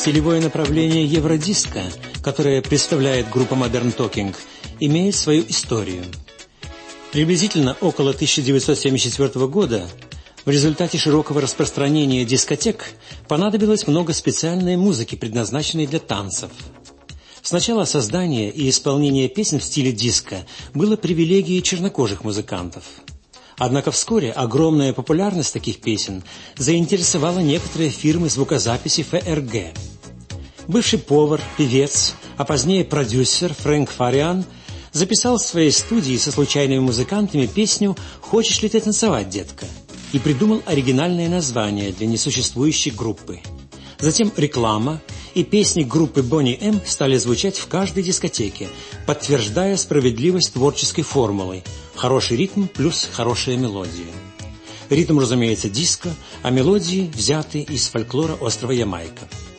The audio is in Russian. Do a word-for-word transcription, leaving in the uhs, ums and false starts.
Стилевое направление евродиско, которое представляет группа Modern Talking, имеет свою историю. Приблизительно около тысяча девятьсот семьдесят четвёртого года в результате широкого распространения дискотек понадобилось много специальной музыки, предназначенной для танцев. Сначала создание и исполнение песен в стиле диско было привилегией чернокожих музыкантов. Однако вскоре огромная популярность таких песен заинтересовала некоторые фирмы звукозаписи эф эр гэ. Бывший повар, певец, а позднее продюсер Фрэнк Фариан записал в своей студии со случайными музыкантами песню «Хочешь ли ты танцевать, детка?» и придумал оригинальное название для несуществующей группы. Затем реклама и песни группы Boney M стали звучать в каждой дискотеке, подтверждая справедливость творческой формулы «хороший ритм плюс хорошая мелодия». Ритм, разумеется, диско, а мелодии взяты из фольклора острова Ямайка.